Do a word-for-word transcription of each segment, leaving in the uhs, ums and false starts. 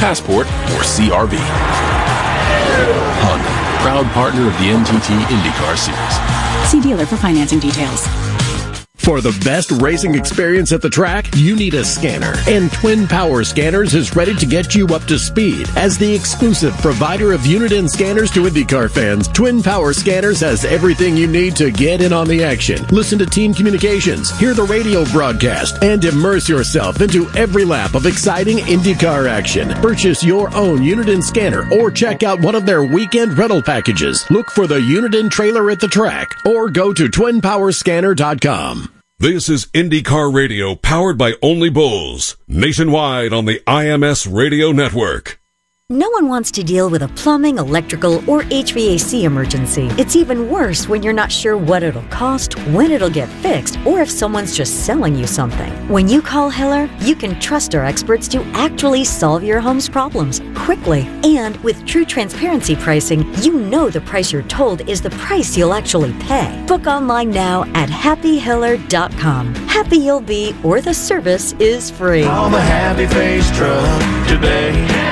Passport, or C R V. Honda, proud partner of the N T T IndyCar Series. See dealer for financing details. For the best racing experience at the track, you need a scanner. And Twin Power Scanners is ready to get you up to speed. As the exclusive provider of Uniden scanners to IndyCar fans, Twin Power Scanners has everything you need to get in on the action. Listen to team communications, hear the radio broadcast, and immerse yourself into every lap of exciting IndyCar action. Purchase your own Uniden scanner or check out one of their weekend rental packages. Look for the Uniden trailer at the track or go to twin power scanner dot com. This is IndyCar Radio, powered by Only Bulls, nationwide on the I M S Radio Network. No one wants to deal with a plumbing, electrical, or H V A C emergency. It's even worse when you're not sure what it'll cost, when it'll get fixed, or if someone's just selling you something. When you call Heller, you can trust our experts to actually solve your home's problems quickly. And with true transparency pricing, you know the price you're told is the price you'll actually pay. Book online now at happy heller dot com. Happy you'll be, or the service is free. Call the Happy Face Truck today.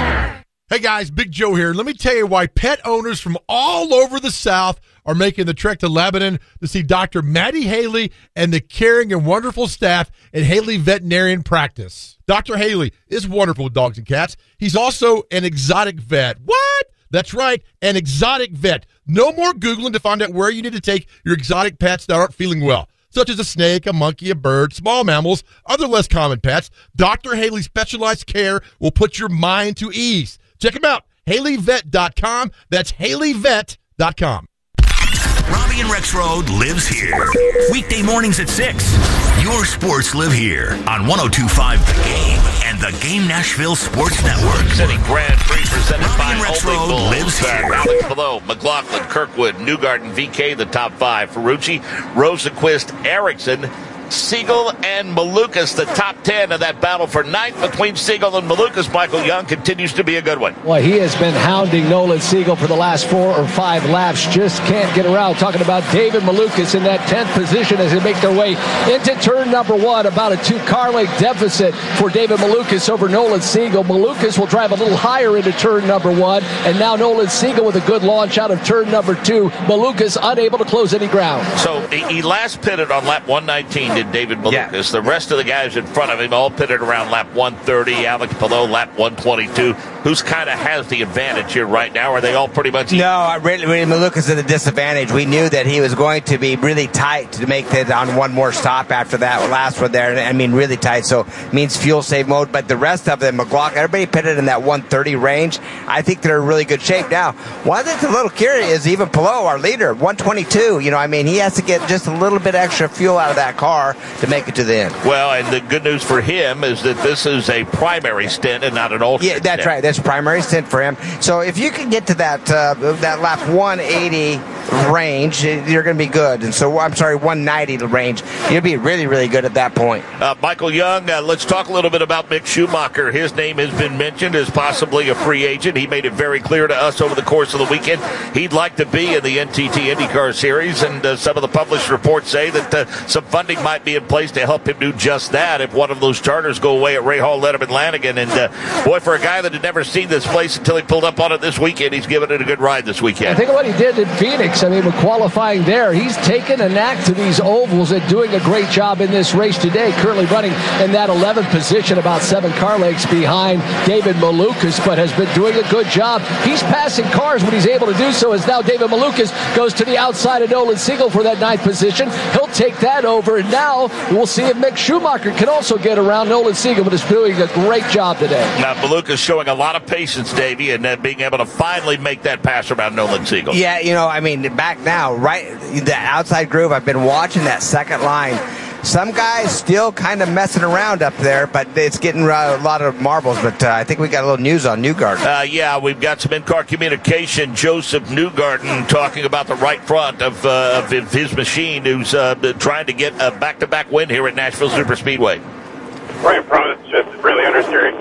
Hey guys, Big Joe here. Let me tell you why pet owners from all over the South are making the trek to Lebanon to see Doctor Maddie Haley and the caring and wonderful staff at Haley Veterinarian Practice. Doctor Haley is wonderful with dogs and cats. He's also an exotic vet. What? That's right, an exotic vet. No more Googling to find out where you need to take your exotic pets that aren't feeling well, such as a snake, a monkey, a bird, small mammals, other less common pets. Doctor Haley's specialized care will put your mind to ease. Check him out, haley vet dot com. That's haley vet dot com. Robbie and Rex Road lives here. Weekday mornings at six. Your sports live here on one oh two point five The Game and the Game Nashville Sports Network. City Grand Prix presented Robbie by and Rex Only Road Bulls. lives here. Alex Below, McLaughlin, Kirkwood, Newgarden, V K, the top five. Ferrucci, Rosenquist, Erickson, Siegel and Malukas, the top ten of that battle for ninth between Siegel and Malukas. Michael Young continues to be a good one. Well, he has been hounding Nolan Siegel for the last four or five laps. Just can't get around. Talking about David Malukas in that tenth position as they make their way into turn number one. About a two-car length deficit for David Malukas over Nolan Siegel. Malukas will drive a little higher into turn number one. And now Nolan Siegel with a good launch out of turn number two. Malukas unable to close any ground. So he last pitted on lap one nineteen. David Malukas. Yeah. The rest of the guys in front of him all pitted around lap one thirty. Alex Palou, lap one twenty-two. Who's kind of has the advantage here right now? Are they all pretty much? No, I really, really Malukas at a disadvantage. We knew that he was going to be really tight to make it on one more stop after that last one there. I mean, really tight. So it means fuel save mode. But the rest of them, McLaughlin, everybody pitted in that one thirty range. I think they're in really good shape now. One that's a little curious is even Palou, our leader, one twenty-two. You know, I mean, he has to get just a little bit extra fuel out of that car to make it to the end. Well, and the good news for him is that this is a primary stint and not an alternate. Yeah, that's stint. right. That's a primary stint for him. So if you can get to that uh, that lap one eighty range, you're going to be good. And so, I'm sorry, one ninety range, you'll be really, really good at that point. Uh, Michael Young, uh, let's talk a little bit about Mick Schumacher. His name has been mentioned as possibly a free agent. He made it very clear to us over the course of the weekend he'd like to be in the N T T IndyCar Series, and uh, some of the published reports say that uh, some funding might be in place to help him do just that if one of those charters go away at Ray Hall, Letterman, Lanigan. And uh, boy, for a guy that had never seen this place until he pulled up on it this weekend, he's given it a good ride this weekend. I think of what he did in Phoenix. I mean, with qualifying there, he's taken a knack to these ovals and doing a great job in this race today. Currently running in that eleventh position, about seven car lengths behind David Malukas, but has been doing a good job. He's passing cars when he's able to do so, as now David Malukas goes to the outside of Nolan Siegel for that ninth position. He'll take that over, and now we'll see if Mick Schumacher can also get around Nolan Siegel, but is doing a great job today. Now, Malukas showing a lot of patience, Davey, and uh, being able to finally make that pass around Nolan Siegel. Yeah, you know, I mean, back now, right, the outside groove, I've been watching that second line. Some guys still kind of messing around up there, but it's getting a lot of marbles. But uh, I think we got a little news on Newgarden. Uh, yeah, we've got some in-car communication. Joseph Newgarden talking about the right front of, uh, of his machine, who's uh, trying to get a back-to-back win here at Nashville Superspeedway. Right front is just really understeering.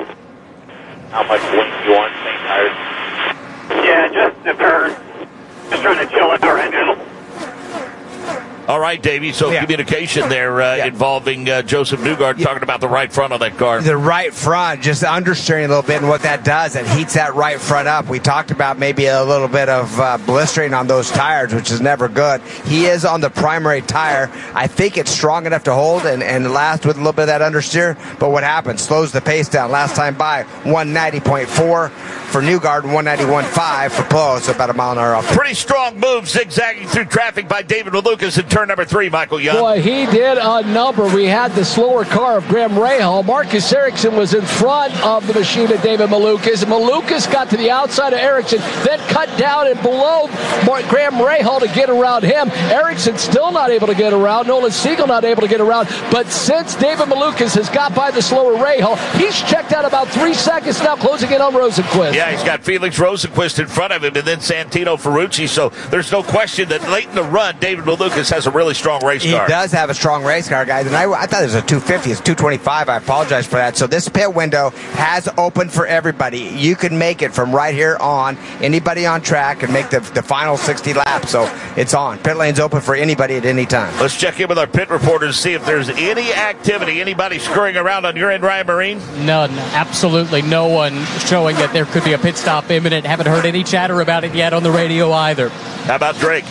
How much wind do you want? Same tires? Yeah, just a turn. Just trying to chill out right now. All right, Davey. So yeah. communication there uh, yeah. involving uh, Joseph Newgarden yeah. talking about the right front on that car. The right front, just understeering a little bit, and what that does, it heats that right front up. We talked about maybe a little bit of uh, blistering on those tires, which is never good. He is on the primary tire. I think it's strong enough to hold and, and last with a little bit of that understeer, but what happens? Slows the pace down. Last time by, one ninety point four for Newgarden, one ninety-one point five for Palou, so about a mile an hour off. Pretty strong move, zigzagging through traffic by David Malukas in turn number three, Michael Young. Boy, he did a number. We had the slower car of Graham Rahal. Marcus Ericsson was in front of the machine of David Malukas. Malukas got to the outside of Ericsson, then cut down and below Graham Rahal to get around him. Ericsson still not able to get around. Nolan Siegel not able to get around. But since David Malukas has got by the slower Rahal, he's checked out about three seconds now, closing in on Rosenquist. Yeah, he's got Felix Rosenquist in front of him, and then Santino Ferrucci. So there's no question that late in the run, David Malukas has a really strong race car. He does have a strong race car, guys. And I, I thought it was a two fifty. It's two twenty-five. I apologize for that. So this pit window has opened for everybody. You can make it from right here on. Anybody on track can make the, the final sixty laps. So it's on. Pit lane's open for anybody at any time. Let's check in with our pit reporters to see if there's any activity, anybody screwing around on your end, Ryan Marine? None. Absolutely no one showing that there could be a pit stop imminent. Haven't heard any chatter about it yet on the radio either. How about Drake?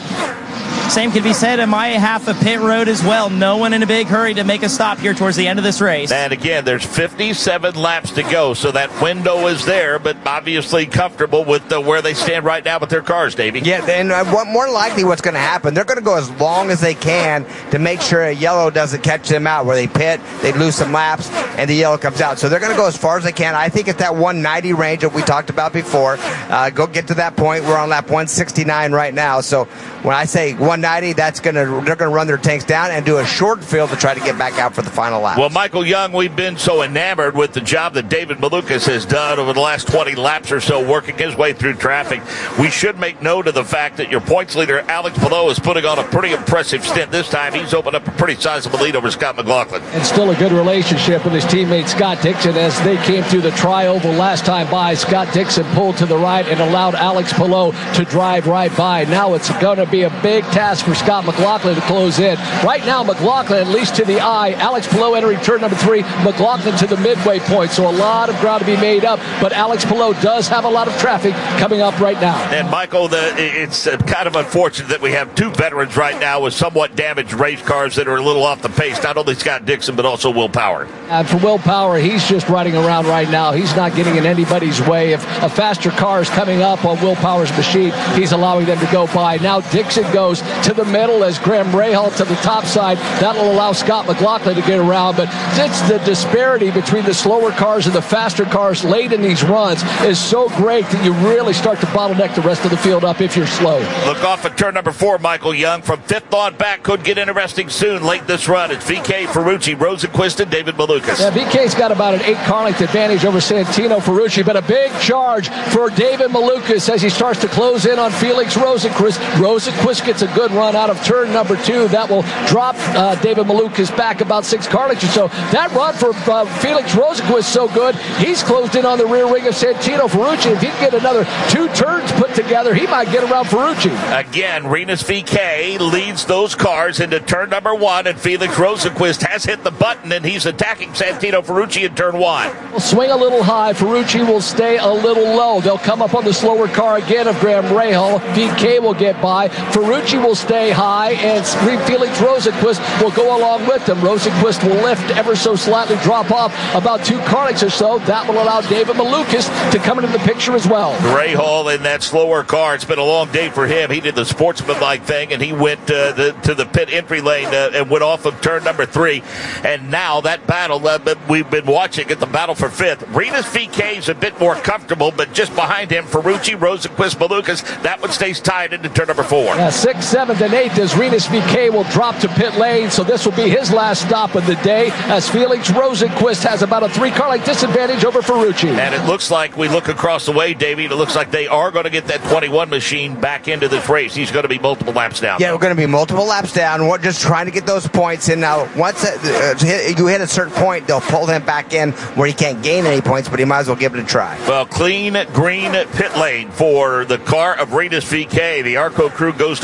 Same can be said in my half of pit road as well. No one in a big hurry to make a stop here towards the end of this race. And again, there's fifty-seven laps to go, so that window is there, but obviously comfortable with the, where they stand right now with their cars, Davey. Yeah, and uh, what, more likely what's going to happen, they're going to go as long as they can to make sure a yellow doesn't catch them out, where they pit, they lose some laps, and the yellow comes out. So they're going to go as far as they can. I think at that one ninety range that we talked about before, uh, go get to that point. We're on lap one sixty-nine right now, so when I say one ninety, that's gonna they're gonna run their tanks down and do a short field to try to get back out for the final lap. Well, Michael Young, we've been so enamored with the job that David Malukas has done over the last twenty laps or so, working his way through traffic. We should make note of the fact that your points leader, Alex Palou, is putting on a pretty impressive stint. This time, he's opened up a pretty sizable lead over Scott McLaughlin. And still a good relationship with his teammate Scott Dixon as they came through the tri-oval last time by. Scott Dixon pulled to the right and allowed Alex Palou to drive right by. Now it's going to be a big task for Scott McLaughlin to close in. Right now, McLaughlin, at least to the eye. Alex Palou entering turn number three. McLaughlin to the midway point. So a lot of ground to be made up. But Alex Palou does have a lot of traffic coming up right now. And, Michael, the, it's kind of unfortunate that we have two veterans right now with somewhat damaged race cars that are a little off the pace. Not only Scott Dixon, but also Will Power. And for Will Power, he's just riding around right now. He's not getting in anybody's way. If a faster car is coming up on Will Power's machine, he's allowing them to go by. Now Dixon goes to the middle as Graham Rahal to the top side. That'll allow Scott McLaughlin to get around. But it's the disparity between the slower cars and the faster cars late in these runs is so great that you really start to bottleneck the rest of the field up if you're slow. Look off at turn number four, Michael Young. From fifth on back, could get interesting soon late this run. It's V K, Ferrucci, Rosenquist, and David Malukas. Yeah, V K's got about an eight car length advantage over Santino Ferrucci, but a big charge for David Malukas as he starts to close in on Felix Rosenquist. Rosenquist gets a good run out of turn number two. That will drop uh, David Malukas back about six car lengths or so. That run for uh, Felix Rosenquist so good, he's closed in on the rear wing of Santino Ferrucci. If he can get another two turns put together, he might get around Ferrucci. Again, Rinus V K leads those cars into turn number one, and Felix Rosenquist has hit the button, and he's attacking Santino Ferrucci in turn one. Will swing a little high. Ferrucci will stay a little low. They'll come up on the slower car again of Graham Rahal. V K will get by. Ferrucci will stay high, and Felix Rosenquist will go along with them. Rosenquist will lift ever so slightly, drop off about two car lengths or so. That will allow David Malukas to come into the picture as well. Rahal in that slower car. It's been a long day for him. He did the sportsmanlike thing, and he went uh, the, to the pit entry lane uh, and went off of turn number three. And now that battle uh, we've been watching at the battle for fifth. Rinus V K is a bit more comfortable, but just behind him, Ferrucci, Rosenquist, Malukas, that one stays tied into turn number four. Yeah, sixth, seventh, and eighth as Rinus V K will drop to pit lane, so this will be his last stop of the day as Felix Rosenquist has about a three-car length disadvantage over Ferrucci. And it looks like we look across the way, Davey, it looks like they are going to get that twenty-one machine back into this race. He's going to be multiple laps down. Yeah, we're going to be multiple laps down. We're just trying to get those points in. Now, once uh, you hit a certain point, they'll pull him back in where he can't gain any points, but he might as well give it a try. Well, clean green pit lane for the car of Rinus V K. The Arco crew goes to work on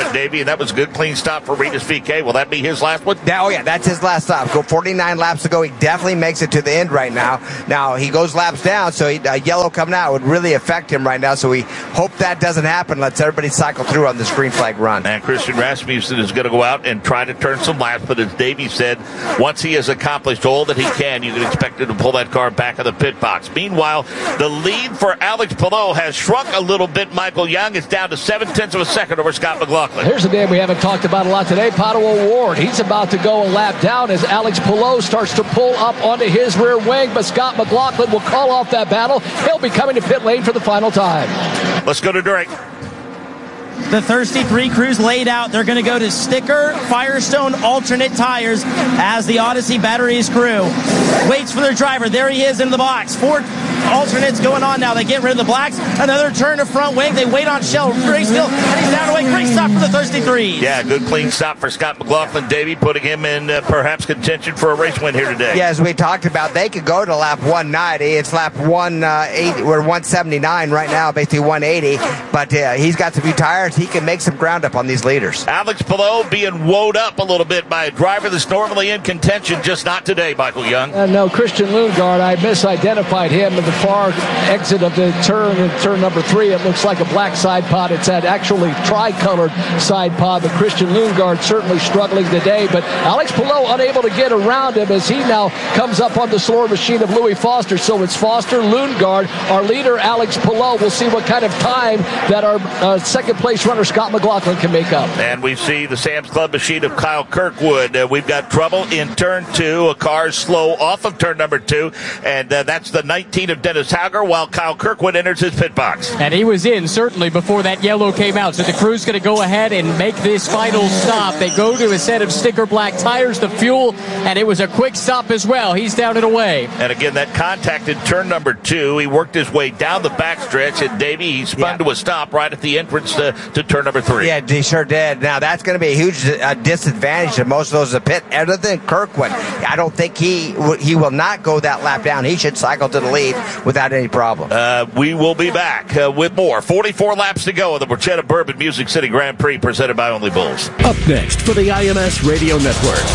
it, Davey, and that was a good, clean stop for Regis V K. Will that be his last one? That, oh, yeah, that's his last stop. Go forty-nine laps to go. He definitely makes it to the end right now. Now, he goes laps down, so he, uh, yellow coming out would really affect him right now, so we hope that doesn't happen. Let's everybody cycle through on this green flag run. And Christian Rasmussen is going to go out and try to turn some laps, but as Davey said, once he has accomplished all that he can, you can expect him to pull that car back in the pit box. Meanwhile, the lead for Alex Palou has shrunk a little bit. Michael Young is down to seven-tenths of a second over Scott McLaughlin. Here's a name we haven't talked about a lot today, Pato O'Ward. He's about to go a lap down as Alex Palou starts to pull up onto his rear wing, but Scott McLaughlin will call off that battle. He'll be coming to pit lane for the final time. Let's go to Drake. The Thirsty Three crews laid out. They're going to go to Sticker Firestone alternate tires as the Odyssey Batteries crew waits for their driver. There he is in the box. Four alternates going on now. They get rid of the blacks. Another turn to front wing. They wait on Shell Graystill, and he's down away. Great stop for the Thirsty Threes. Yeah, good clean stop for Scott McLaughlin. Davey putting him in uh, perhaps contention for a race win here today. Yeah, as we talked about, they could go to lap one ninety. It's lap one eighty. We're one seventy-nine right now, basically one eighty. But uh, he's got some few tires. He can make some ground up on these leaders. Alex Palou being woed up a little bit by a driver that's normally in contention, just not today, Michael Young. Uh, no, Christian Lundgaard, I misidentified him in the far exit of the turn, in turn number three. It looks like a black side pod. It's that actually tri-colored side pod, but Christian Lundgaard certainly struggling today. But Alex Palou unable to get around him as he now comes up on the slower machine of Louis Foster. So it's Foster, Lundgaard, our leader, Alex Palou. We'll see what kind of time that our uh, second place runner, Scott McLaughlin, can make up. And we see the Sam's Club machine of Kyle Kirkwood. Uh, we've got trouble in turn two. A car slow off of turn number two. And uh, that's the nineteen of Dennis Hauger while Kyle Kirkwood enters his pit box. And he was in, certainly, before that yellow came out. So the crew's going to go ahead and make this final stop. They go to a set of sticker black tires, the fuel, and it was a quick stop as well. He's down and away. And again, that contacted turn number two. He worked his way down the backstretch, and Davey, he spun yeah. to a stop right at the entrance to, to turn number three. Yeah, he sure did. Now, that's going to be a huge uh, disadvantage to most of those in the pit, other than Kirkwood. I don't think he he will not go that lap down. He should cycle to the lead without any problem. Uh, we will be back uh, with more. forty-four laps to go in the Borchetta Bourbon Music City Grand Prix presented by Only Bulls. Up next for the I M S Radio Network,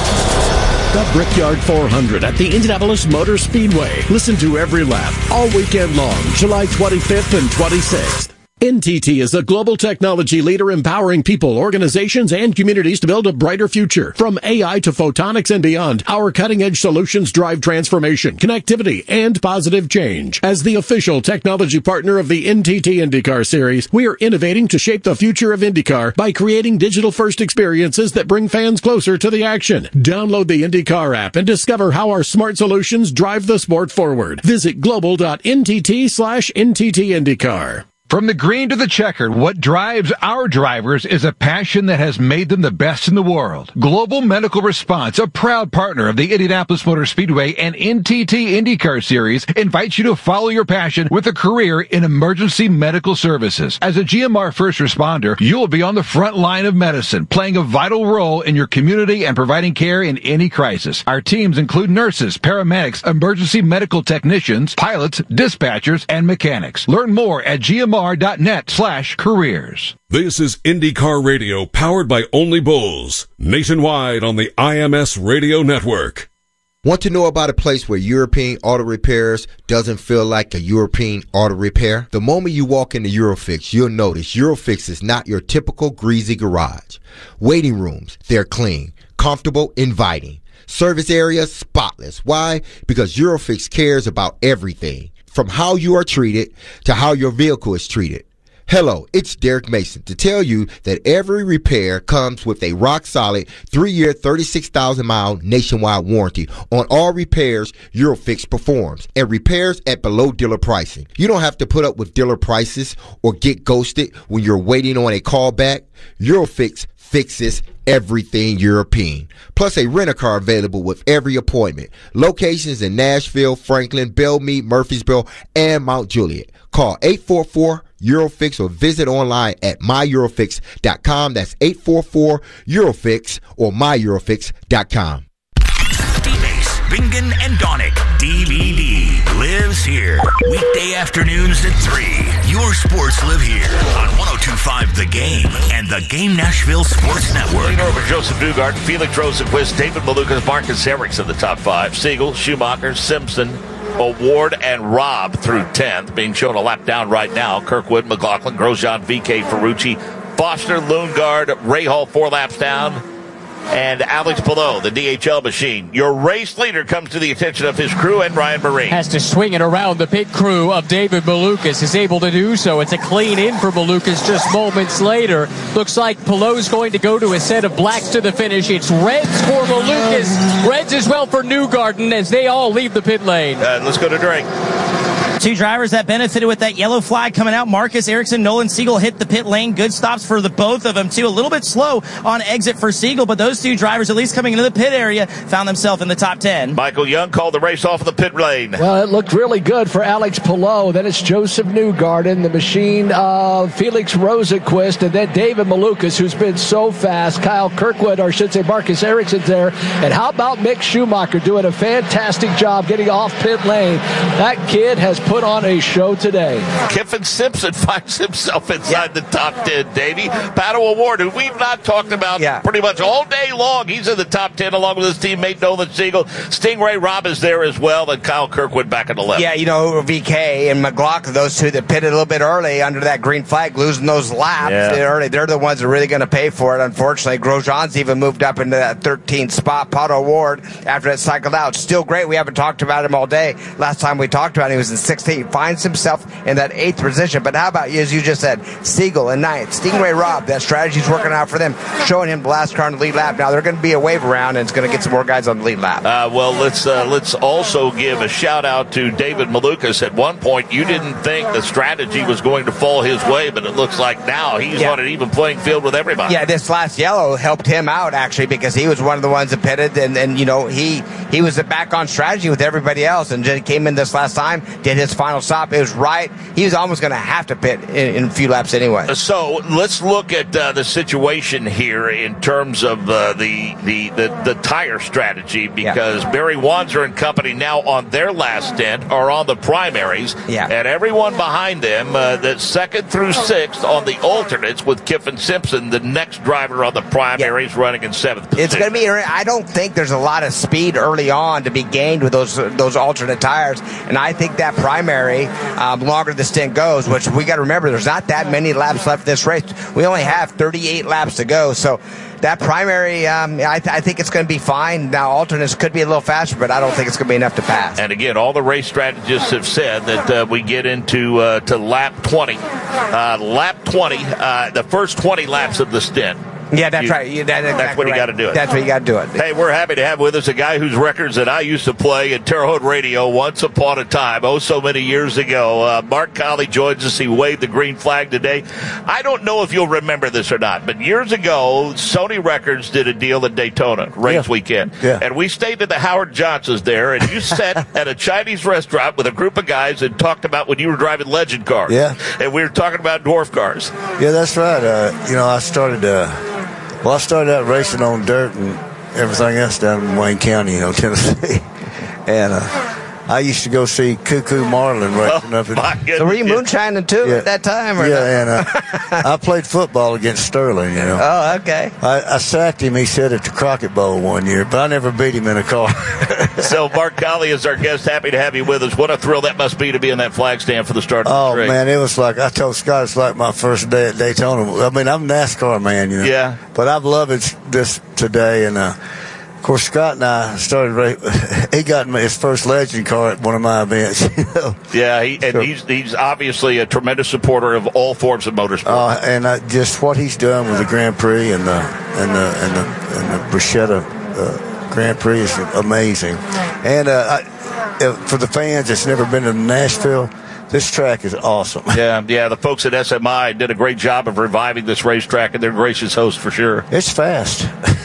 the Brickyard four hundred at the Indianapolis Motor Speedway. Listen to every lap all weekend long, July twenty-fifth and twenty-sixth. N T T is a global technology leader empowering people, organizations, and communities to build a brighter future. From A I to photonics and beyond, our cutting-edge solutions drive transformation, connectivity, and positive change. As the official technology partner of the N T T IndyCar Series, we are innovating to shape the future of IndyCar by creating digital-first experiences that bring fans closer to the action. Download the IndyCar app and discover how our smart solutions drive the sport forward. Visit global.ntt slash NTT IndyCar. From the green to the checkered, what drives our drivers is a passion that has made them the best in the world. Global Medical Response, a proud partner of the Indianapolis Motor Speedway and N T T IndyCar Series, invites you to follow your passion with a career in emergency medical services. As a G M R first responder, you will be on the front line of medicine, playing a vital role in your community and providing care in any crisis. Our teams include nurses, paramedics, emergency medical technicians, pilots, dispatchers, and mechanics. Learn more at G M R dot net slash careers. This is IndyCar Radio, powered by Only Bulls, nationwide on the I M S Radio Network. Want to know about a place where European Auto Repairs doesn't feel like a European auto repair? The moment you walk into Eurofix, you'll notice Eurofix is not your typical greasy garage. Waiting rooms, they're clean, comfortable, inviting. Service areas, spotless. Why? Because Eurofix cares about everything, from how you are treated to how your vehicle is treated. Hello, it's Derek Mason to tell you that every repair comes with a rock-solid three-year, thirty-six thousand mile nationwide warranty on all repairs Eurofix performs, and repairs at below dealer pricing. You don't have to put up with dealer prices or get ghosted when you're waiting on a call back. Eurofix fixes everything European. Plus a rent-a-car available with every appointment. Locations in Nashville, Franklin, Belmead, Murfreesboro, and Mount Juliet. Call eight four four Eurofix or visit online at my eurofix dot com. That's eight four four Eurofix or my eurofix dot com. D-Base Bingen and Donick, D V D, lives here. Weekday afternoons at three. Your sports live here on one oh two point five The Game and the Game Nashville Sports Network. Leading over Joseph Newgarden, Felix Rosenquist, David Malukas, Marcus Erickson, the top five. Siegel, Schumacher, Simpson, Award, and Robb through tenth. Being shown a lap down right now. Kirkwood, McLaughlin, Grosjean, V K, Ferrucci, Foster, Lundgaard, Rahal four laps down, and Alex Palou, the D H L machine. Your race leader comes to the attention of his crew and Ryan Marine. Has to swing it around the pit crew of David Malukas. Is able to do so. It's a clean in for Malukas just moments later. Looks like Palou's going to go to a set of blacks to the finish. It's reds for Malukas. Reds as well for Newgarden as they all leave the pit lane. Uh, let's go to drink. Two drivers that benefited with that yellow flag coming out. Marcus Erickson, Nolan Siegel hit the pit lane. Good stops for the both of them, too. A little bit slow on exit for Siegel, but those two drivers, at least coming into the pit area, found themselves in the top ten. Michael Young called the race off of the pit lane. Well, it looked really good for Alex Palou. Then it's Joseph Newgarden, the machine of Felix Rosenquist, and then David Malukas, who's been so fast. Kyle Kirkwood, or I should say Marcus Ericsson's there. And how about Mick Schumacher doing a fantastic job getting off pit lane? That kid has put on a show today. Kiffin Simpson finds himself inside yeah. the top ten, Davey. Pato Award, who we've not talked about yeah. pretty much all day long. He's in the top ten along with his teammate Nolan Siegel. Stingray Robb is there as well, and Kyle Kirkwood back in the left. Yeah, you know, V K and McLaughlin, those two that pitted a little bit early under that green flag, losing those laps yeah. early. They're the ones that are really going to pay for it, unfortunately. Grosjean's even moved up into that thirteenth spot. Pato Award, after it cycled out, still great. We haven't talked about him all day. Last time we talked about him, he was in sixteenth. Finds himself in that eighth position. But how about, as you just said, Siegel in ninth. Stingray Robb, that strategy's working out for them, showing him the last car in the lead lap. Now they're going to be a wave around, and it's going to get some more guys on the lead lap. Uh, well, let's uh, let's also give a shout out to David Malukas. At one point, you didn't think the strategy was going to fall his way, but it looks like now he's yeah. on an even playing field with everybody. Yeah, this last yellow helped him out, actually, because he was one of the ones that pitted, and, and you know, he he was back on strategy with everybody else, and just came in this last time, did his final stop. It was right. He was almost going to have to pit in, in a few laps anyway. So let's look at uh, the situation here in terms of uh, the, the, the, the tire strategy, because yeah. Barry Wanzer and company now on their last stint are on the primaries, yeah. and everyone behind them, uh, the second through sixth on the alternates, with Kiffin Simpson, the next driver on the primaries, yeah. running in seventh position. It's going to be. I don't think there's a lot of speed early on to be gained with those those alternate tires, and I think that primary, um, longer the stint goes, which we got to remember, there's not that many laps left in this race. We only have thirty-eight laps to go, so that primary, um, I, th- I think it's going to be fine. Now, alternates could be a little faster, but I don't think it's going to be enough to pass. And again, all the race strategists have said that uh, we get into uh, to lap twenty. Uh, lap twenty, uh, the first twenty laps of the stint. Yeah, that's you, right. Yeah, that, that's exactly when you right. got to do it. That's when you got to do it. Hey, we're happy to have with us a guy whose records that I used to play at Terre Haute Radio once upon a time, oh so many years ago. Uh, Mark Colley joins us. He waved the green flag today. I don't know if you'll remember this or not, but years ago, Sony Records did a deal at Daytona race yeah. weekend. Yeah. And we stayed at the Howard Johnson's there, and you sat at a Chinese restaurant with a group of guys and talked about when you were driving legend cars. Yeah. And we were talking about dwarf cars. Yeah, that's right. Uh, you know, I started... Uh Well, I started out racing on dirt and everything else down in Wayne County, you know, Tennessee. And uh, I used to go see Cuckoo Marlin racing oh, up in... So were you moonshining, too, yeah. at that time? Or yeah, not? and uh, I played football against Sterling, you know. Oh, okay. I, I sacked him, he said, at the Crockett Bowl one year, but I never beat him in a car. So Mark Colley is our guest. Happy to have you with us. What a thrill that must be to be in that flag stand for the start of oh, the race. Oh, man, it was like, I told Scott, it's like my first day at Daytona. I mean, I'm a NASCAR man, you know. Yeah. But I've loved it, this today, and... uh Of course, Scott and I started. He got his first legend car at one of my events. You know? Yeah, he, and so, he's he's obviously a tremendous supporter of all forms of motorsport. Uh, and uh, just what he's done with the Grand Prix and the and the and the, and the Bruschetta uh, Grand Prix is amazing. And uh, I, for the fans that's never been to Nashville, this track is awesome. Yeah, yeah. The folks at S M I did a great job of reviving this racetrack, and they're gracious hosts for sure. It's fast.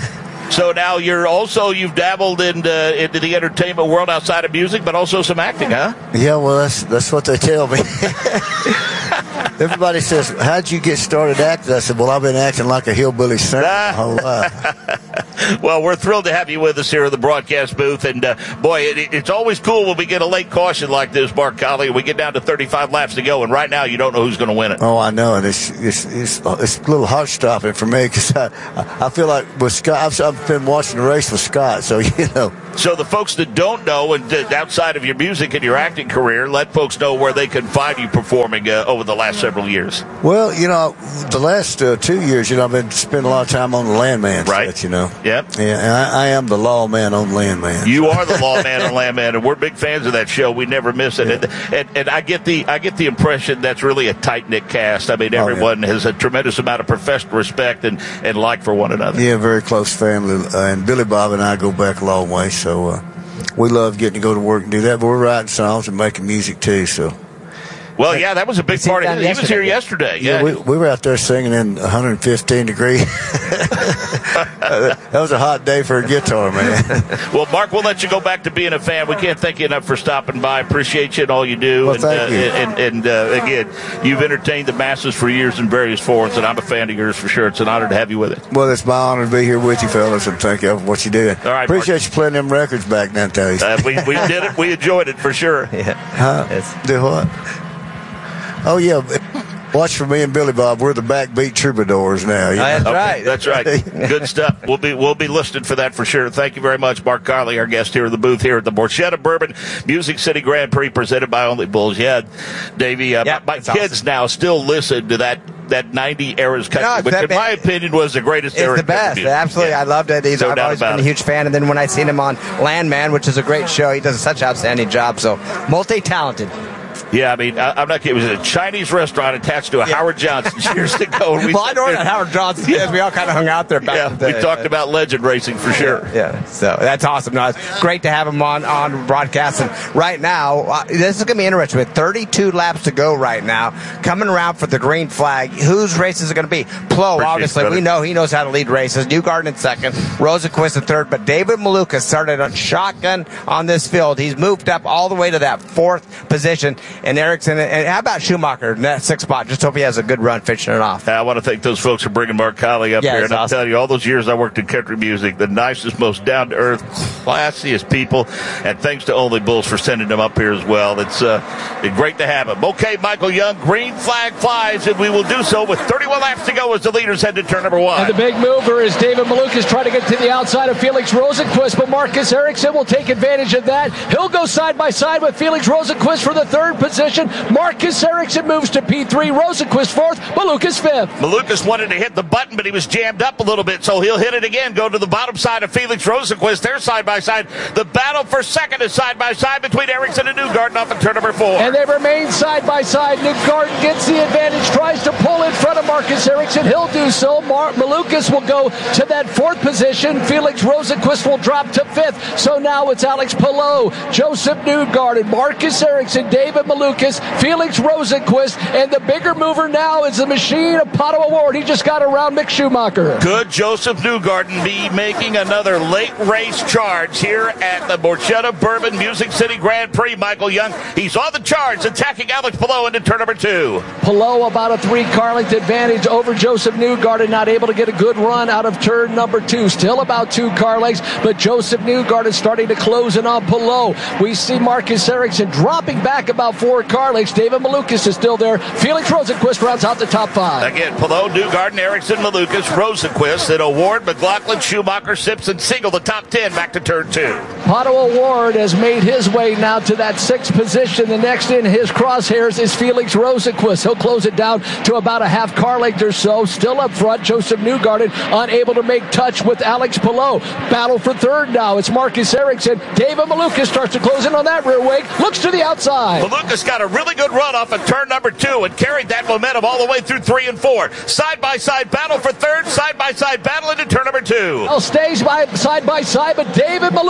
So now you're also, you've dabbled into, into the entertainment world outside of music, but also some acting, huh? Yeah, well, that's that's what they tell me. Everybody says, how'd you get started acting? I said, well, I've been acting like a hillbilly singer my whole life. Well, we're thrilled to have you with us here in the broadcast booth. And, uh, boy, it, it's always cool when we get a late caution like this, Mark Colley. We get down to thirty-five laps to go, and right now you don't know who's going to win it. Oh, I know. And it's, it's, it's, it's a little heart-stopping for me because I, I feel like with Scott, I've, I've been watching the race with Scott, so, you know. So the folks that don't know, and uh, outside of your music and your acting career, let folks know where they can find you performing uh, over the last several years. Well, you know, the last uh, two years, you know, I've been spending a lot of time on the Landman right. set, you know. Yep. Yeah, and I, I am the lawman on Landman. You are the lawman on Landman, and we're big fans of that show. We never miss it. Yeah. And, and and I get the I get the impression that's really a tight-knit cast. I mean, everyone oh, yeah. has a tremendous amount of professional respect and, and like for one another. Yeah, very close family. Uh, and Billy Bob and I go back a long way, so uh, we love getting to go to work and do that. But we're writing songs and making music, too, so. Well, yeah, that was a big part of it. He was here yesterday. Yeah, yeah we, we were out there singing in one hundred fifteen degrees. That was a hot day for a guitar, man. Well, Mark, we'll let you go back to being a fan. We can't thank you enough for stopping by. Appreciate you and all you do. Well, and, thank uh, you. And, and uh, again, you've entertained the masses for years in various forms, and I'm a fan of yours for sure. It's an honor to have you with us. Well, it's my honor to be here with you, fellas, and thank you for what you did. All right, Appreciate Mark. you playing them records back then, days. Uh, we, we did it. We enjoyed it for sure. Yeah. Huh? Yes. Do what? Oh, yeah. Watch for me and Billy Bob. We're the backbeat troubadours now. You know? That's okay, right. That's right. Good stuff. We'll be we'll be listed for that for sure. Thank you very much, Mark Colley, our guest here in the booth here at the Borchetta Bourbon Music City Grand Prix presented by Only Bulls. Yeah, Davey, uh, yep, my, my kids awesome. now still listen to that that ninety eras country, no, which in band, my opinion was the greatest era. It's the best. Absolutely. Yeah. I loved it. He's, no I've always been it. a huge fan. And then when I seen him on Landman, which is a great show, he does such an outstanding job. So multi-talented. Yeah, I mean, I, I'm not kidding. It was a Chinese restaurant attached to a yeah. Howard Johnson years ago. We well, I know that Howard Johnson is. We all kind of hung out there back yeah, in the day. We talked about legend racing for sure. Yeah, yeah. So that's awesome. No, it's great to have him on, on broadcast. And right now, uh, this is going to be interesting. With thirty-two laps to go right now, coming around for the green flag, whose race is it going to be? Plo, Appreciate obviously. We know he knows how to lead races. Newgarden in second, Rosenquist in third. But David Maluka started on shotgun on this field. He's moved up all the way to that fourth position. And Ericsson, and how about Schumacher in that sixth spot? Just hope he has a good run finishing it off. I want to thank those folks for bringing Mark Colley up yeah, here. And awesome. I'll tell you, all those years I worked in country music, the nicest, most down-to-earth, classiest people. And thanks to Only Bulls for sending them up here as well. It's uh, great to have them. Okay, Michael Young, green flag flies, and we will do so with thirty-one laps to go as the leaders head to turn number one. And the big mover is David Malukas trying to get to the outside of Felix Rosenquist, but Marcus Ericsson will take advantage of that. He'll go side by side with Felix Rosenquist for the third position. Marcus Ericsson moves to P three, Rosenquist fourth, Malukas fifth. Malukas wanted to hit the button, but he was jammed up a little bit, so he'll hit it again. Go to the bottom side of Felix Rosenquist. They're side by side. The battle for second is side by side between Ericsson and Newgarden off in turn number four. And they remain side by side. Newgarden gets the advantage, tries to pull in front of Marcus Ericsson. He'll do so. Mar- Malukas will go to that fourth position. Felix Rosenquist will drop to fifth. So now it's Alex Palou, Joseph Newgarden, Marcus Ericsson, David Malukas, Felix Rosenquist, and the bigger mover now is the machine of Pato O'Ward. He just got around Mick Schumacher. Could Joseph Newgarden be making another late race charge here at the Borchetta Bourbon Music City Grand Prix? Michael Young, he's on the charge, attacking Alex Palou into turn number two. Palou about a three-car length advantage over Joseph Newgarden, not able to get a good run out of turn number two. Still about two car lengths, but Joseph Newgarden starting to close in on Palou. We see Marcus Ericsson dropping back about four car lengths. David Malukas is still there. Felix Rosenquist rounds out the top five. Again, Palou, Newgarden, Ericsson, Malukas, Rosenquist, then O'Ward, McLaughlin, Schumacher, Simpson, Siegel, the top ten back to turn two. Pato O'Ward has made his way now to that sixth position. The next in his crosshairs is Felix Rosenquist. He'll close it down to about a half car length or so. Still up front, Joseph Newgarden unable to make touch with Alex Palou. Battle for third now. It's Marcus Ericsson. David Malukas starts to close in on that rear wing. Looks to the outside. Malukas got a really good run off of turn number two and carried that momentum all the way through three and four. Side-by-side battle for third. Side-by-side battle into turn number two. Well, stays by side by side, but David Malukas will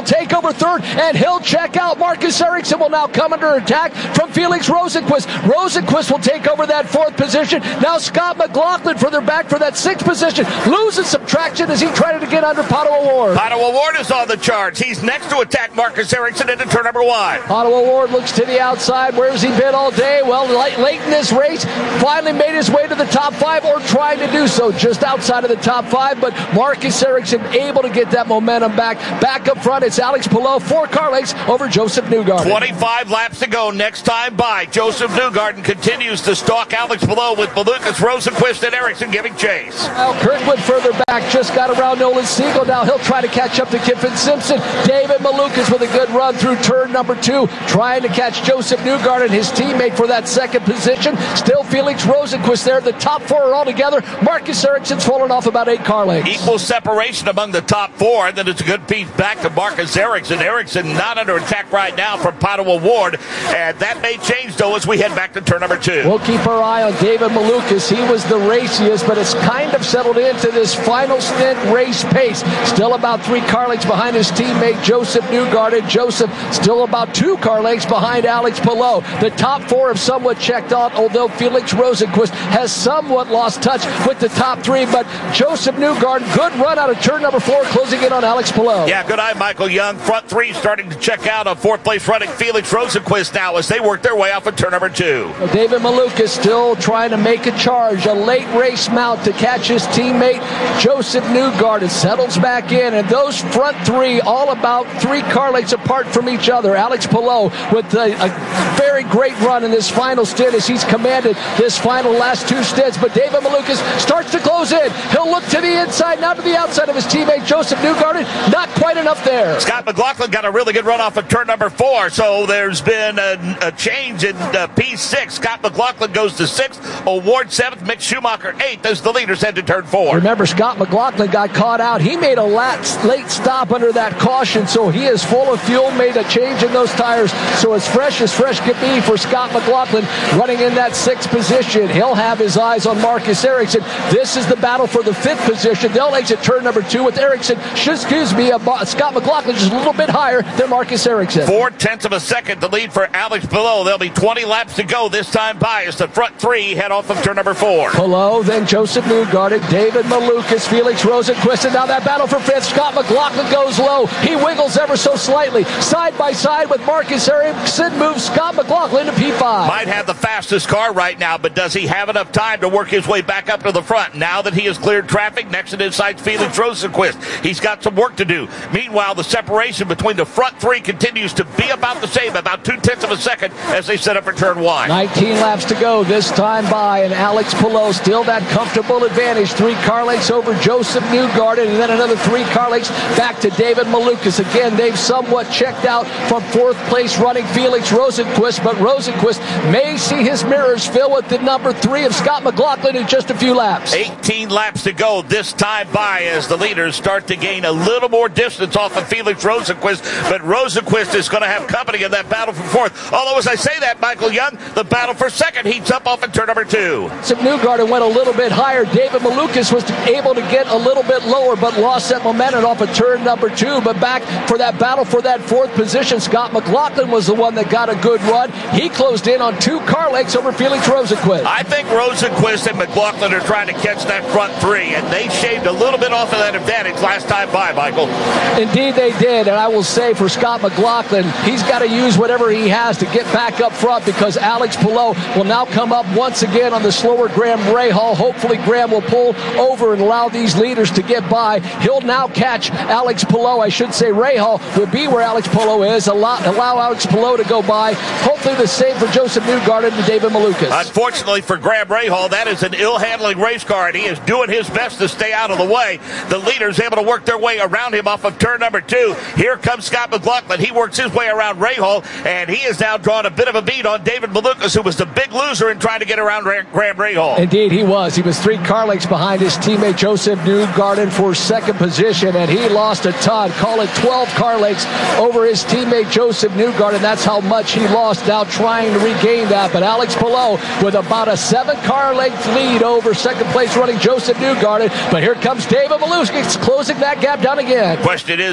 take over third, and he'll check out. Marcus Ericsson will now come under attack from Felix Rosenqvist. Rosenqvist will take over that fourth position. Now Scott McLaughlin further back for that sixth position. Loses some traction as he tried to get under Pato O'Ward. Pato O'Ward is on the charts. He's next to attack Marcus Ericsson into turn number one. Pato O'Ward looks to the outside. Where's he been all day? Well, late, late in this race, finally made his way to the top five, or trying to do so, just outside of the top five. But Marcus Ericsson able to get that momentum back. Back up front, it's Alex Palou, four car lengths over Joseph Newgarden. twenty-five laps to go. Next time by, Joseph Newgarden continues to stalk Alex Palou with Malukas, Rosenqvist, and Ericsson giving chase. Well, Kirkwood further back, just got around Nolan Siegel. Now he'll try to catch up to Kiffin Simpson. David Malukas with a good run through turn number two, trying to catch Joseph Newgarden, his teammate, for that second position. Still Felix Rosenqvist there. The top four are all together. Marcus Ericsson's fallen off about eight car lengths. Equal separation among the top four, and then it's a good piece back to Marcus Ericsson. Ericsson not under attack right now from Pato O'Ward, and that may change, though, as we head back to turn number two. We'll keep our eye on David Malukas. He was the raciest, but it's kind of settled into this final stint race pace. Still about three car lengths behind his teammate Joseph Newgarden. Joseph still about two car lengths behind Alex Palou. The top four have somewhat checked out, although Felix Rosenqvist has somewhat lost touch with the top three. But Joseph Newgarden, good run out of turn number four, closing in on Alex Palou. Yeah, good eye, Michael Young. Front three starting to check out on fourth place running Felix Rosenqvist now as they work their way off of turn number two. Well, David Malukas still trying to make a charge, a late race mount to catch his teammate Joseph Newgarden. Settles back in, and those front three all about three car lengths apart from each other. Alex Palou with a, a very great run in this final stint as he's commanded this final last two stints. But David Malukas starts to close in. He'll look to the inside, now to the outside of his teammate Joseph Newgarden. Not quite enough there. Scott McLaughlin got a really good run off of turn number four, so there's been a, a change in uh, P six. Scott McLaughlin goes to sixth, O'Ward seventh, Mick Schumacher eighth as the leaders head to turn four. Remember, Scott McLaughlin got caught out. He made a late, late stop under that caution, so he is full of fuel, made a change in those tires. So as fresh as fresh could be for Scott McLaughlin running in that sixth position. He'll have his eyes on Marcus Ericsson. This is the battle for the fifth position. They'll exit turn number two with Ericsson, excuse me, uh, Scott McLaughlin just a little bit higher than Marcus Ericsson. Four tenths of a second to lead for Alex Palou. There'll be twenty laps to go this time by as the front three head off of turn number four. Palou, then Joseph Newgarden, David Malukas, Felix Rosenqvist, and now that battle for fifth. Scott McLaughlin goes low. He wiggles ever so slightly. Side by side with Marcus Ericsson moves Scott McLaughlin to P five. Might have the fastest car right now, but does he have enough time to work his way back up to the front now that he has cleared traffic? Next and inside Felix Rosenqvist. He's got some work to do. Meanwhile, the separation between the front three continues to be about the same, about two tenths of a second as they set up for turn one. nineteen laps to go this time by, and Alex Palou still that comfortable advantage. Three car lengths over Joseph Newgarden, and then another three car lengths back to David Malukas. Again, they've somewhat checked out from fourth place running Felix Rosenqvist, but Rosenqvist may see his mirrors fill with the number three of Scott McLaughlin in just a few laps. eighteen laps to go this time by as the leaders start to gain a little more distance off of Felix Rosenqvist, but Rosenqvist is going to have company in that battle for fourth. Although, as I say that, Michael Young, the battle for second heats up off in turn number two. So Newgarden went a little bit higher. David Malukas was able to get a little bit lower, but lost that momentum off of turn number two. But back for that battle for that fourth position, Scott McLaughlin was the one that got a good run. He closed in on two car lengths over Felix Rosenqvist. I think Rosenqvist and McLaughlin are trying to catch that front three, and they shaved a little bit off of that advantage last time by, Michael. Indeed they did, and I will say for Scott McLaughlin, he's got to use whatever he has to get back up front, because Alex Palou will now come up once again on the slower Graham Rahal. Hopefully Graham will pull over and allow these leaders to get by. He'll now catch Alex Palou. I should say Rahal will be where Alex Palou is. Allow, allow Alex Palou to go by. Hopefully the same for Joseph Newgarden and David Malukas. Unfortunately for Graham Rahal, that is an ill-handling race car, and he is doing his best to stay out of the way. The leaders able to work their way around him off of turn number two. Here comes Scott McLaughlin. He works his way around Rahal, and he has now drawn a bit of a beat on David Malukas, who was the big loser in trying to get around Graham Rahal. Indeed, he was. He was three car lengths behind his teammate Joseph Newgarden for second position, and he lost a ton. Call it twelve car lengths over his teammate Joseph Newgarden. That's how much he lost, now trying to regain that. But Alex Palou with about a seven car length lead over second place running Joseph Newgarden. But here comes David Malukas closing that gap down again. Question is, Davey,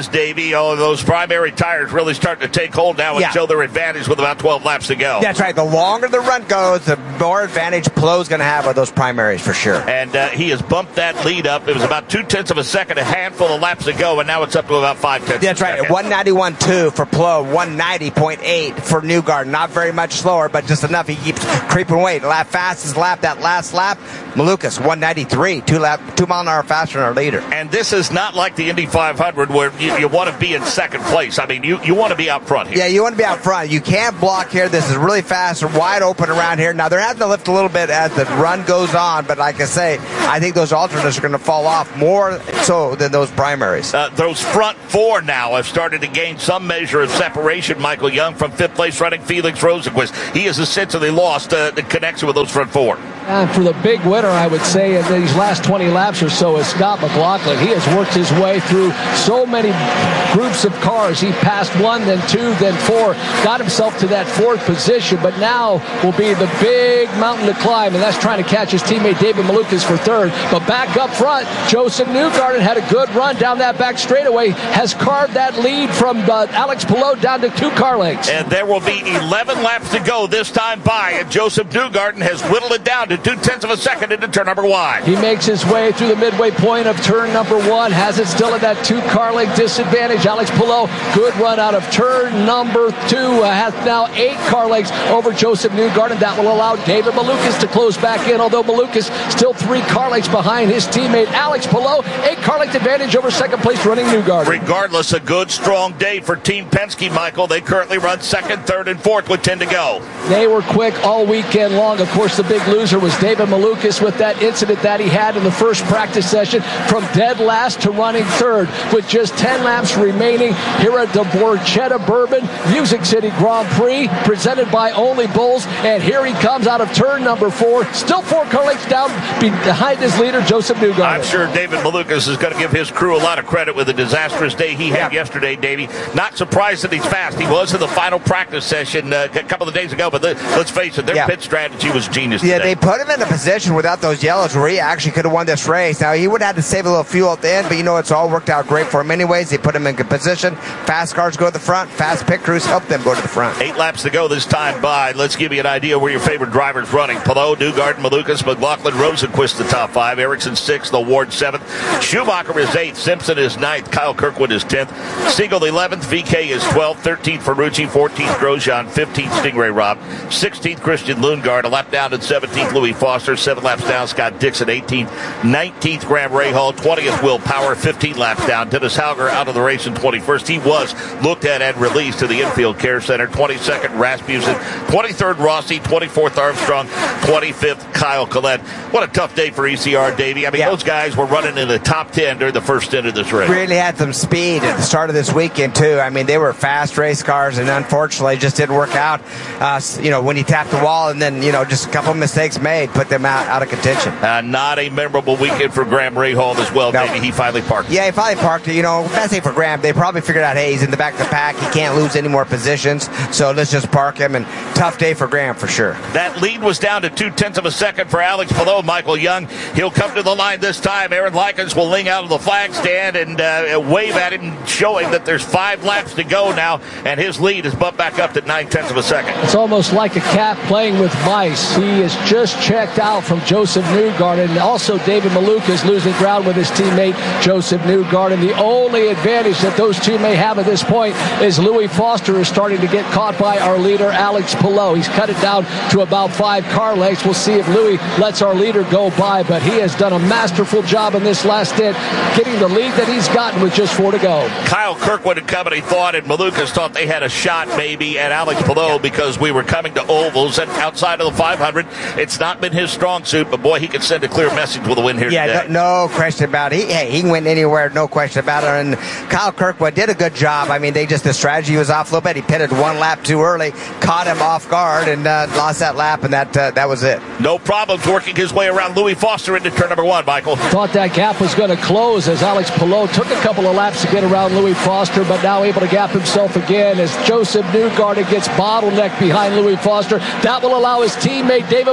Davey, oh, those primary tires really starting to take hold now and Yeah. show their advantage with about twelve laps to go. That's right. The longer the run goes, the more advantage Palou's going to have with those primaries for sure. And uh, he has bumped that lead up. It was about two-tenths of a second, a handful of laps to go, and now it's up to about five-tenths That's of a right. second. one ninety-one point two for Palou, one ninety point eight for Newgarden. Not very much slower, but just enough. He keeps creeping away. Lap fastest lap, that last lap, Malukas, one ninety-three, two lap, two mile an hour faster than our leader. And this is not like the Indy five hundred where you, you want to be in second place. I mean, you, you want to be out front here. Yeah, you want to be out front. You can't block here. This is really fast and wide open around here. Now, they're having to lift a little bit as the run goes on, but like I say, I think those alternates are going to fall off more so than those primaries. Uh, those front four now have started to gain some measure of separation. Michael Young from fifth place running Felix Rosenquist. He has essentially lost uh, the connection with those front four. And for the big winner, I would say, in these last twenty laps or so is Scott McLaughlin. He has worked his way through so many groups of cars. He passed one, then two, then four, got himself to that fourth position, but now will be the big mountain to climb, and that's trying to catch his teammate David Malukas for third. But back up front, Joseph Newgarden had a good run down that back straightaway, has carved that lead from uh, Alex Palou down to two car lengths. And there will be eleven laps to go this time by, and Joseph Newgarden has whittled it down to two-tenths of a second into turn number one. He makes his way through the midway point of turn number one, has it still at that two-car length disadvantage. Alex Palou, good run out of turn number two, uh, has now eight car lengths over Joseph Newgarden. That will allow David Malukas to close back in, although Malukas still three car lengths behind his teammate Alex Palou. Eight car length advantage over second place running Newgarden. Regardless, a good, strong day for Team Penske, Michael. They currently run second, third, and fourth with ten to go. They were quick all weekend long. Of course, the big loser was David Malukas with that incident that he had in the first practice session, from dead last to running third with just ten laps remaining here at the Borchetta Bourbon Music City Grand Prix, presented by Only Bulls. And here he comes out of turn number four, still four car lengths down behind his leader, Joseph Newgarden. I'm sure David Malukas is going to give his crew a lot of credit with the disastrous day he had yeah. yesterday, Davey. Not surprised that he's fast. He was in the final practice session uh, a couple of days ago, but the, let's face it, their yeah. pit strategy was genius Yeah, today. they put him in a position without those yellows where he actually could have won this race. Now, he would have had to save a little fuel at the end, but you know, it's all worked out great for him anyways. They put him in good position. Fast cars go to the front. Fast pit crews help them go to the front. Eight laps to go this time by. Let's give you an idea where your favorite driver's running. Palou, Newgarden, Malukas, McLaughlin, Rosenquist the top five. Ericsson sixth, Award seventh. Schumacher is eighth. Simpson is ninth. Kyle Kirkwood is tenth. Siegel eleventh. V K is twelfth. thirteenth, Ferrucci. fourteenth, Grosjean. fifteenth, Stingray Robb. sixteenth, Christian Lundgaard. A lap down at seventeenth, Louis Foster. Seven laps down, Scott Dixon. eighteenth. nineteenth, Graham Rahal. twentieth, Will Power. fifteen laps down. Dennis Hauger out of the race in twenty-first. He was looked at and released to the infield care center. twenty-second, Rasmussen. twenty-third, Rossi. twenty-fourth, Armstrong. twenty-fifth, Kyle Collette. What a tough day for E C R, Davey. I mean, yeah. those guys were running in the top ten during the first stint of this race. Really had some speed at the start of this weekend, too. I mean, they were fast race cars, and unfortunately, just didn't work out. Uh, you know, when he tapped the wall, and then, you know, just a couple mistakes made, put them out, out of contention. Uh, not a memorable weekend for Graham Rahal as well, no. Davey. He finally parked. Yeah, he finally parked it. You know, best thing for Graham, they probably figured out, hey, he's in the back of the pack. He can't lose any more positions, so let's just park him. And tough day for Graham for sure. That lead was down to two-tenths of a second for Alex Palou. Michael Young, he'll come to the line this time. Aaron Likens will ling out of the flag stand and uh, wave at him, showing that there's five laps to go now, and his lead is bumped back up to nine-tenths of a second. It's almost like a cat playing with mice. He is just checked out from Joseph Newgarden, and also David Malukas losing ground with his teammate Joseph Newgarden. The only advantage that those two may have at this point is Louis Foster is starting to get caught by our leader Alex Palou. He's cut it down to about five car lengths. We'll see if Louis lets our leader go by, but he has done a masterful job in this last stint, getting the lead that he's gotten with just four to go. Kyle Kirkwood and company thought, and Malukas thought they had a shot maybe at Alex Palou because we were coming to ovals, and outside of the five hundred, it's not been his strong suit, but boy, he could send a clear message with a win here yeah, today. No, no question about it. He, hey, he can win anywhere, no question about it. And Kyle Kirkwood did a good job. I mean, they just, the strategy was off a little bit. He pitted one lap too early, caught him off guard, and uh, lost that lap, and that uh, that was it. No problems working his way around Louis Foster into turn number one, Michael. Thought that gap was going to close as Alex Palou took a couple of laps to get around Louis Foster, but now able to gap himself again as Joseph Newgarden gets bottlenecked behind Louis Foster. That will allow his teammate David Malukas to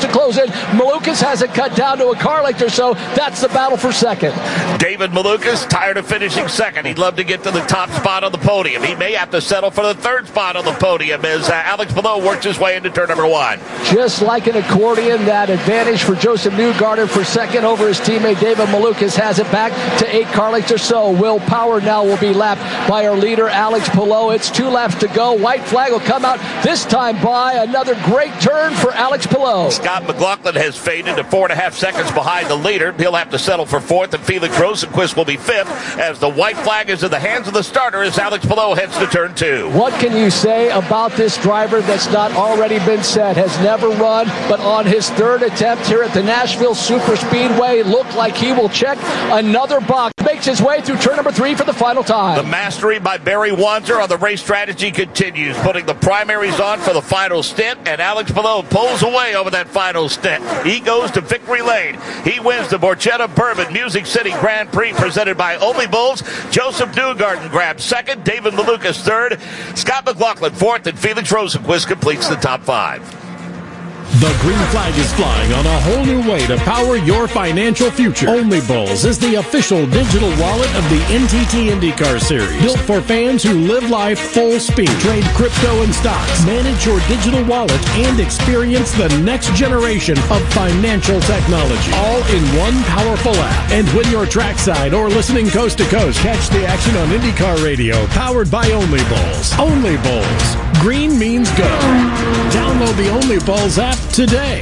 to close in. Malukas has it cut down to a car length or so. That's the battle for second. David Malukas, tired of finishing second. He'd love to get to the top spot on the podium. He may have to settle for the third spot on the podium as uh, Alex Palou works his way into turn number one. Just like an accordion, that advantage for Joseph Newgarden for second over his teammate David Malukas has it back to eight car lengths or so. Will Power now will be lapped by our leader, Alex Palou. It's two laps to go. White flag will come out, this time by another great turn for Alex Palou. Scott McLaughlin has faded to four and a half seconds behind the leader. He'll have to settle for fourth, and Felix Rosenqvist will be fifth as the white flag is in the hands of the starter as Alex Palou heads to turn two. What can you say about this driver that's not already been said? Has never run, but on his third attempt here at the Nashville Super Speedway, looked like he will check another box. Makes his way through turn number three for the final time. The mastery by Barry Wanzer on the race strategy continues, putting the primaries on for the final stint, and Alex Palou pulls away over that final stint. He goes to victory lane. He wins the Borchetta Bourbon Music City Grand Prix presented by Only Bulls. Joseph Newgarden grabs second, David Malukas third, Scott McLaughlin fourth, and Felix Rosenqvist completes the top five. The green flag is flying on a whole new way to power your financial future. Only Bulls is the official digital wallet of the N T T IndyCar Series. Built for fans who live life full speed. Trade crypto and stocks. Manage your digital wallet and experience the next generation of financial technology. All in one powerful app. And when you're trackside or listening coast to coast, catch the action on IndyCar Radio, powered by Only Bulls. Only Bulls. Green means go. Download the Only Bulls app today.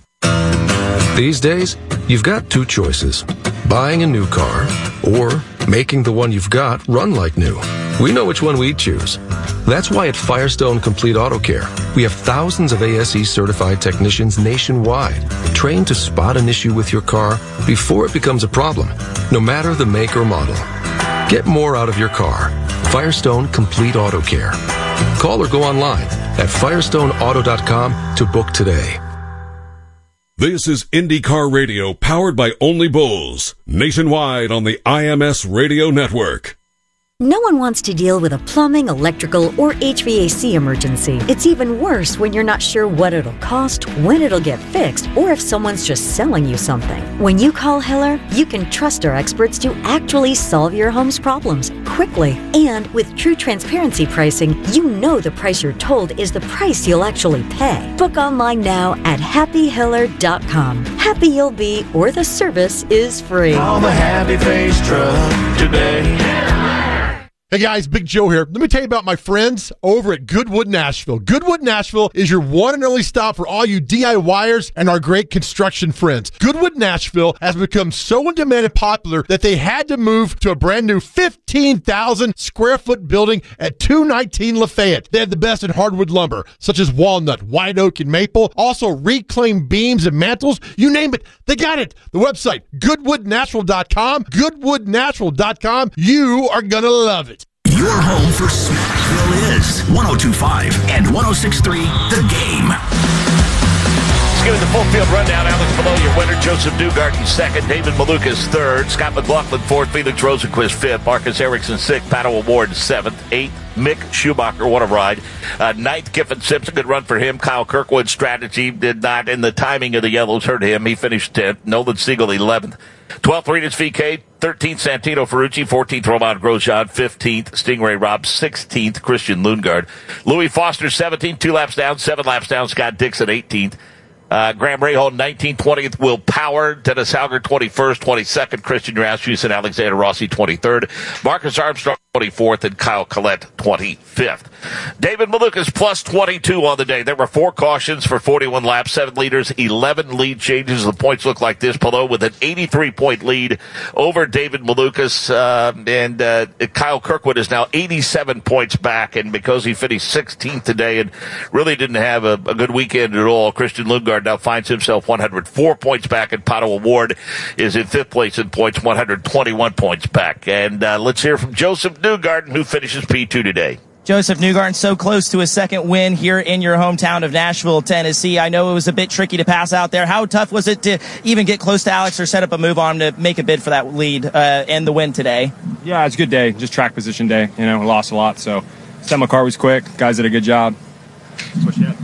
These days, you've got two choices. Buying a new car or making the one you've got run like new. We know which one we'd choose. That's why at Firestone Complete Auto Care, we have thousands of A S E certified technicians nationwide, trained to spot an issue with your car before it becomes a problem, no matter the make or model. Get more out of your car. Firestone Complete Auto Care. Call or go online at firestone auto dot com to book today. This is IndyCar Radio, powered by Only Bulls, nationwide on the I M S Radio Network. No one wants to deal with a plumbing, electrical, or H V A C emergency. It's even worse when you're not sure what it'll cost, when it'll get fixed, or if someone's just selling you something. When you call Heller, you can trust our experts to actually solve your home's problems quickly. And with true transparency pricing, you know the price you're told is the price you'll actually pay. Book online now at happy heller dot com. Happy you'll be, or the service is free. Call the Happy Face Truck today. Hey guys, Big Joe here. Let me tell you about my friends over at Goodwood Nashville. Goodwood Nashville is your one and only stop for all you DIYers and our great construction friends. Goodwood Nashville has become so in demand and popular that they had to move to a brand new fifteen thousand square foot building at two nineteen Lafayette. They have the best in hardwood lumber, such as walnut, white oak, and maple. Also reclaimed beams and mantles. You name it, they got it. The website, goodwood natural dot com. goodwood natural dot com. You are going to love it. Your home for Smashville is one oh two point five and one oh six point three The Game. Let's give it the full field rundown. Alex Palou, your winner. Joseph Newgarden second. David Malukas third. Scott McLaughlin fourth. Felix Rosenqvist fifth. Marcus Ericsson sixth. Pato O'Ward seventh. eighth. Mick Schumacher, what a ride. Uh, ninth, Kiffin Simpson, good run for him. Kyle Kirkwood's strategy did not, and the timing of the yellows hurt him. He finished tenth. Nolan Siegel, eleventh. twelfth, Rinus V K. thirteenth, Santino Ferrucci. fourteenth, Roman Grosjean. fifteenth, Stingray Robb. sixteenth, Christian Lundgaard. Louis Foster, seventeenth. Two laps down. Seven laps down. Scott Dixon, eighteenth. Uh, Graham Rahal, nineteenth. twentieth, Will Power. Dennis Hauger, twenty-first. twenty-second, Christian Rasmussen. Alexander Rossi, twenty-third. Marcus Armstrong, twenty-fourth, and Kyle Collette, twenty-fifth. David Malukas, plus twenty-two on the day. There were four cautions for forty-one laps, seven leaders, eleven lead changes. The points look like this. Palou with an eighty-three point lead over David Malukas, uh, and uh, Kyle Kirkwood is now eighty-seven points back, and because he finished sixteenth today and really didn't have a, a good weekend at all, Christian Lundgaard now finds himself one hundred four points back, and Pato O'Ward is in fifth place in points, one hundred twenty-one points back. And uh, let's hear from Joseph Newgarden, who finishes P two today. Joseph Newgarden so close to his second win here in your hometown of Nashville, Tennessee. I know it was a bit tricky to pass out there. How tough was it to even get close to Alex or set up a move on him to make a bid for that lead uh, and the win today? Yeah, it's a good day. Just track position day. You know, we lost a lot, so semi car was quick. Guys did a good job. That's what you had.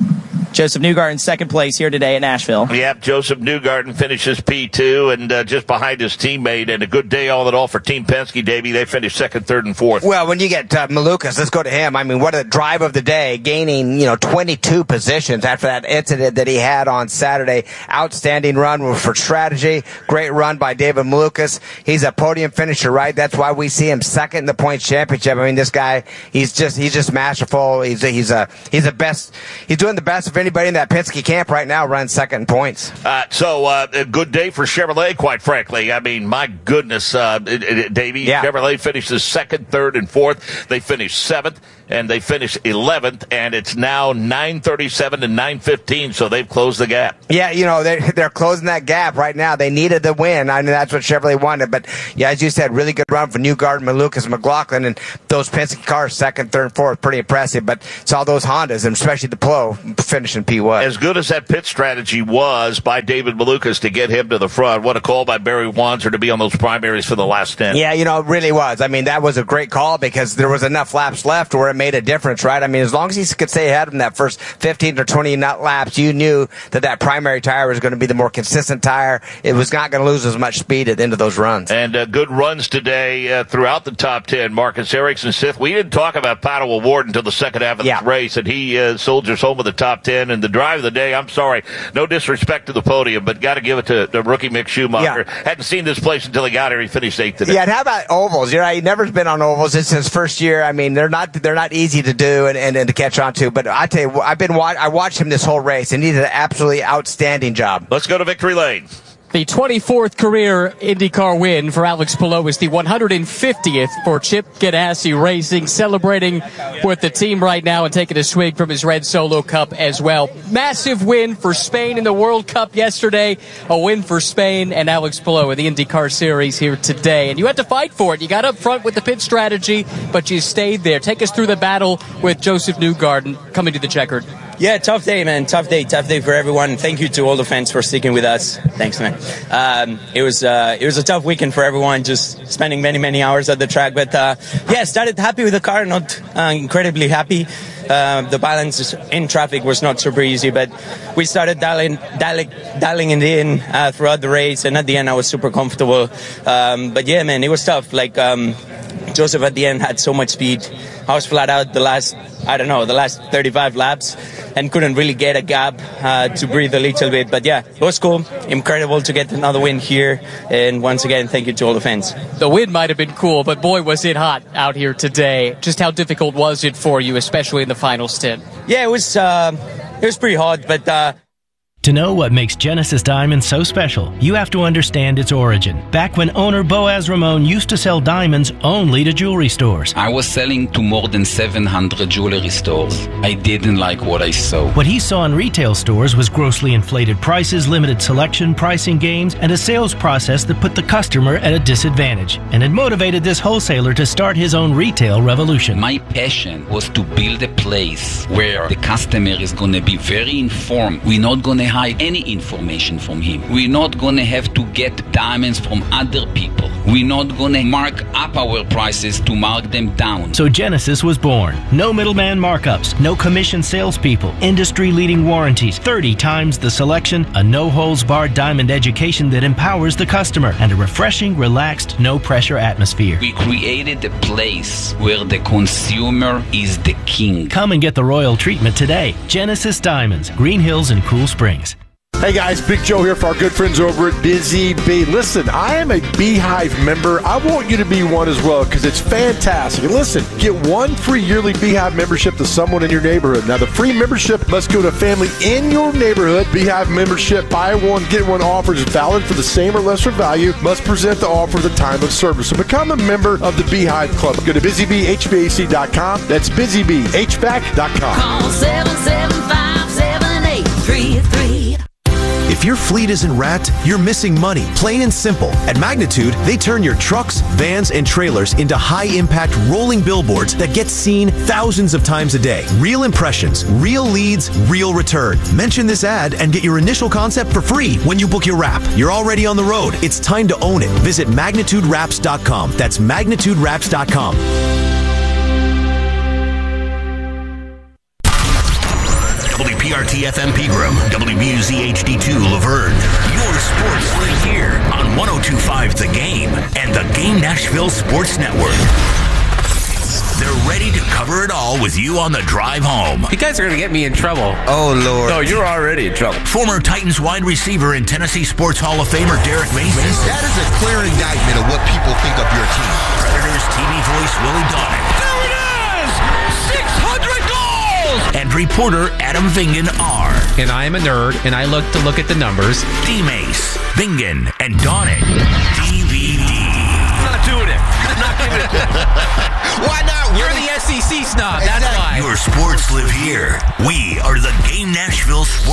Joseph Newgarden, second place here today at Nashville. Yep, Joseph Newgarden finishes P two and uh, just behind his teammate, and a good day all in all for Team Penske, Davey. They finished second, third, and fourth. Well, when you get uh, Malukas, let's go to him. I mean, what a drive of the day, gaining, you know, twenty-two positions after that incident that he had on Saturday. Outstanding run for strategy. Great run by David Malukas. He's a podium finisher, right? That's why we see him second in the points championship. I mean, this guy, he's just he's just masterful. He's a, he's a he's a best. He's doing the best of anybody in that Penske camp right now. Runs second in points. Uh, so uh, a good day for Chevrolet, quite frankly. I mean, my goodness, uh, Davey. Yeah. Chevrolet finishes second, third, and fourth. They finished seventh, and they finished eleventh, and it's now nine thirty-seven to nine fifteen. So they've closed the gap. Yeah, you know they're they're closing that gap right now. They needed the win. I mean, that's what Chevrolet wanted. But yeah, as you said, really good run for Newgarden, Malukas, McLaughlin, and those Penske cars, second, third, fourth, pretty impressive. But it's all those Hondas, and especially the Plo finishing P one. As good as that pit strategy was by David Malukas to get him to the front, what a call by Barry Wanzer to be on those primaries for the last ten. Yeah, you know, it really was. I mean, that was a great call because there was enough laps left where it made a difference, right? I mean, as long as he could stay ahead of him that first fifteen or twenty laps, you knew that that primary tire was going to be the more consistent tire. It was not going to lose as much speed at the end of those runs. And uh, good runs today uh, throughout the top ten. Marcus Ericsson, Sith. We didn't talk about Pato O'Ward until the second half of yeah. this race, and he uh, soldiers home with the top ten. And the drive of the day, I'm sorry, no disrespect to the podium, but got to give it to, to rookie Mick Schumacher. Yeah. Hadn't seen this place until he got here. He finished eighth today. Yeah, and how about ovals? You know, he never been on ovals. It's his first year. I mean, they're not they're not easy to do and, and, and to catch on to. But I tell you, I've been I watched him this whole race, and he did an absolutely outstanding job. Let's go to victory lane. The twenty-fourth career IndyCar win for Alex Palou is the one hundred fiftieth for Chip Ganassi Racing, celebrating with the team right now and taking a swig from his red Solo Cup as well. Massive win for Spain in the World Cup yesterday, a win for Spain and Alex Palou in the IndyCar Series here today. And you had to fight for it. You got up front with the pit strategy, but you stayed there. Take us through the battle with Joseph Newgarden coming to the checkered. Yeah, tough day, man. Tough day. Tough day for everyone. Thank you to all the fans for sticking with us. Thanks, man. Um, it was uh, it was a tough weekend for everyone, just spending many, many hours at the track. But, uh, yeah, started happy with the car, not uh, incredibly happy. Uh, the balance in traffic was not super easy, but we started dialing, dialing, dialing it in uh, throughout the race, and at the end I was super comfortable. Um, but, yeah, man, it was tough. Like, um, Joseph at the end had so much speed. I was flat out the last, I don't know, the last thirty-five laps and couldn't really get a gap uh, to breathe a little bit. But yeah, it was cool. Incredible to get another win here. And once again, thank you to all the fans. The win might have been cool, but boy, was it hot out here today. Just how difficult was it for you, especially in the final stint? Yeah, it was, uh, it was pretty hot, but... Uh, To know what makes Genesis Diamonds so special, you have to understand its origin. Back when owner Boaz Ramon used to sell diamonds only to jewelry stores. I was selling to more than seven hundred jewelry stores. I didn't like what I saw. What he saw in retail stores was grossly inflated prices, limited selection, pricing games, and a sales process that put the customer at a disadvantage. And it motivated this wholesaler to start his own retail revolution. My passion was to build a place where the customer is going to be very informed. We're not going to hide any information from him. We're not going to have to get diamonds from other people. We're not going to mark up our prices to mark them down. So Genesis was born. No middleman markups, no commission salespeople, industry-leading warranties, thirty times the selection, a no-holds-barred diamond education that empowers the customer, and a refreshing, relaxed, no-pressure atmosphere. We created a place where the consumer is the king. Come and get the royal treatment today. Genesis Diamonds, Green Hills and Cool Springs. Hey guys, Big Joe here for our good friends over at Busy Bee. Listen, I am a Beehive member. I want you to be one as well because it's fantastic. And listen, get one free yearly Beehive membership to someone in your neighborhood. Now, the free membership must go to a family in your neighborhood. Beehive membership, buy one, get one offer is valid for the same or lesser value. Must present the offer at the time of service. So become a member of the Beehive Club. Go to busy bee h v a c dot com. That's busy bee h v a c dot com. Call seven seven five, seven eight three three. If your fleet isn't wrapped, you're missing money, plain and simple. At Magnitude, they turn your trucks, vans, and trailers into high-impact rolling billboards that get seen thousands of times a day. Real impressions, real leads, real return. Mention this ad and get your initial concept for free when you book your wrap. You're already on the road. It's time to own it. Visit magnitude wraps dot com. That's magnitude wraps dot com. W P R T F M Pegram, W B U Z H D two Laverne. Your sports live here on one oh two point five The Game and the Game Nashville Sports Network. They're ready to cover it all with you on the drive home. You guys are going to get me in trouble. Oh, Lord. No, you're already in trouble. Former Titans wide receiver and Tennessee Sports Hall of Famer Derek Mason. That is a clear indictment of what people think of your team. Predators T V voice Willie Donick. There it is! six hundred goals! And reporter Adam Vingan are. And I am a nerd, and I look to look at the numbers. D-Mace, Vingan, and Donick. D V D. I'm not doing it. I'm not giving it to Why not? You're the S E C snob. That's why. Your sports live here. We are the Game Nashville Sports